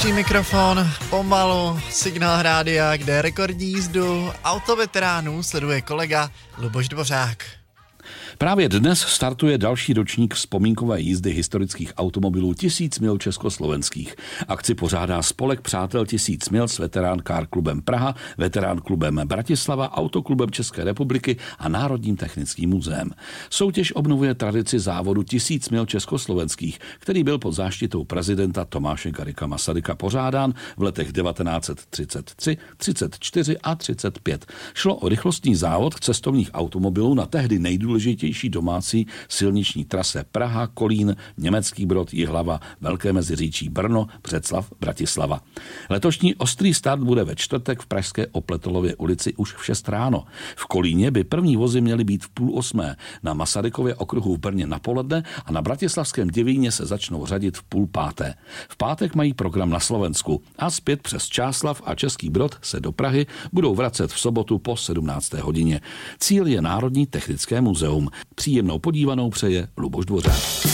Mikrofon, pomalu, signál rádia, kde rekordní jízdu autoveteránů sleduje kolega Luboš Dvořák. Právě dnes startuje další ročník vzpomínkové jízdy historických automobilů 1000 mil československých. Akci pořádá spolek Přátel 1000 mil s Veterán Car klubem Praha, Veterán klubem Bratislava, Autoklubem České republiky a Národním technickým muzeem. Soutěž obnovuje tradici závodu 1000 mil československých, který byl pod záštitou prezidenta Tomáše Garrigua Masaryka pořádán v letech 1933, 34 a 35. Šlo o rychlostní závod cestovních automobilů na tehdy nejdůležitější domácí silniční trase Praha, Kolín, Německý Brod, Jihlava, Velké Meziříčí, Brno, Břeclav, Bratislava. Letošní ostrý start bude ve čtvrtek v pražské Opletolově ulici už v 6 ráno. V Kolíně by první vozy měly být v 7:30, na Masarykově okruhu v Brně na poledne a na bratislavském Děvíně se začnou řadit v 4:30. V pátek mají program na Slovensku a zpět přes Čáslav a Český Brod se do Prahy budou vracet v sobotu po 17. hodině. Cíl je Národní technické muzeum. Příjemnou podívanou přeje Luboš Dvořák.